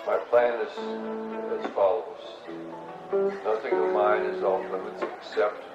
My plan is as follows. Nothing of mine is off limits except